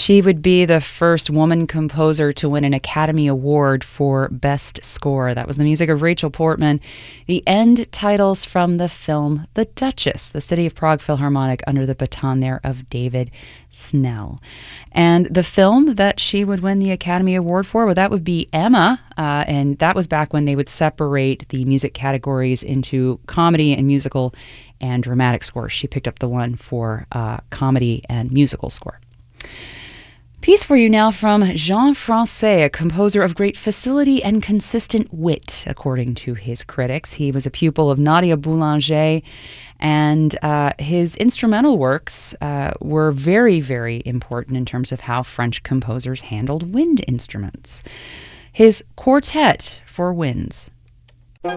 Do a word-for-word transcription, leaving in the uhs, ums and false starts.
She would be the first woman composer to win an Academy Award for Best Score. That was the music of Rachel Portman. The end titles from the film The Duchess, the City of Prague Philharmonic under the baton there of David Snell. And the film that she would win the Academy Award for, well, that would be Emma, uh, and that was back when they would separate the music categories into comedy and musical and dramatic scores. She picked up the one for uh, comedy and musical score. Piece for you now from Jean Francais, a composer of great facility and consistent wit, according to his critics. He was a pupil of Nadia Boulanger, and uh, his instrumental works uh, were very, very important in terms of how French composers handled wind instruments. His Quartet for Winds